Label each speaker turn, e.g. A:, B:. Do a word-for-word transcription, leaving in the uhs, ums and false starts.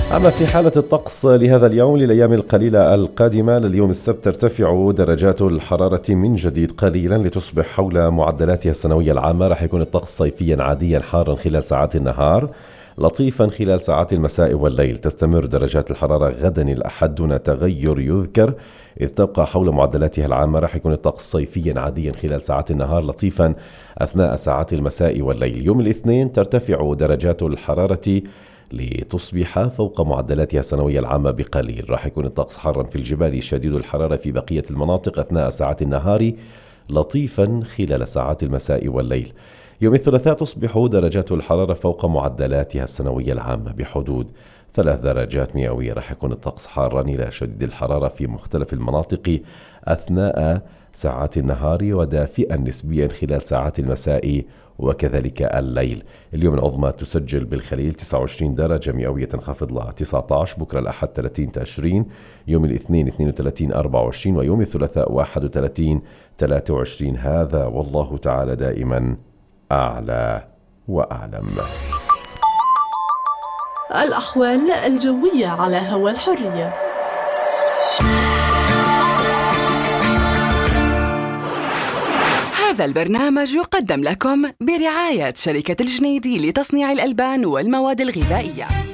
A: أما في حالة الطقس لهذا اليوم للأيام القليلة القادمة لليوم السبت ترتفع درجات الحرارة من جديد قليلا لتصبح حول معدلاتها السنوية العامة. راح يكون الطقس صيفيا عاديا حارا خلال ساعات النهار، لطيفا خلال ساعات المساء والليل. تستمر درجات الحرارة غدا الأحد دون تغير يذكر، إذ تبقى حول معدلاتها العامة. راح يكون الطقس صيفيا عاديا خلال ساعات النهار، لطيفا أثناء ساعات المساء والليل. يوم الاثنين ترتفع درجات الحرارة لتصبح فوق معدلاتها السنوية العامة بقليل. راح يكون الطقس حارا في الجبال شديد الحرارة في بقية المناطق أثناء ساعات النهار، لطيفا خلال ساعات المساء والليل. يوم الثلاثاء تصبح درجات الحرارة فوق معدلاتها السنوية العامة بحدود ثلاث درجات مئوية. راح يكون الطقس حارا إلى شديد الحرارة في مختلف المناطق أثناء ساعات النهار، ودافئا نسبيا خلال ساعات المساء وكذلك الليل. اليوم العظمى تسجل بالخليل تسعة وعشرين درجة مئوية تنخفض لها تسعة عشر، بكرة الأحد ثلاثين عشرين، يوم الاثنين اثنين وثلاثين أربعة وعشرين، ويوم الثلاثاء واحد وثلاثين ثلاثة وعشرين. هذا والله تعالى دائما أعلى وأعلم.
B: الأحوال الجوية على هوا الحرية.
C: هذا البرنامج يقدم لكم برعاية شركة الجنيدي لتصنيع الألبان والمواد الغذائية.